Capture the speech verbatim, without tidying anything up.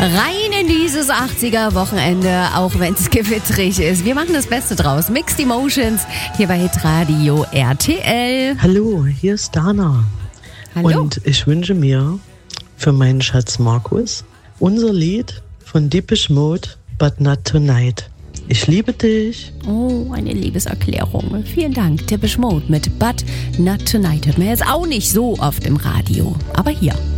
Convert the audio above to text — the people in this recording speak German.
Rein in dieses achtziger-Wochenende, auch wenn es gewittrig ist. Wir machen das Beste draus. Mixed Emotions hier bei Hitradio R T L. Hallo, hier ist Dana. Hallo. Und ich wünsche mir für meinen Schatz Markus unser Lied von Depeche Mode, But Not Tonight. Ich liebe dich. Oh, eine Liebeserklärung. Vielen Dank. Depeche Mode mit But Not Tonight. Hört man jetzt auch nicht so oft im Radio. Aber hier.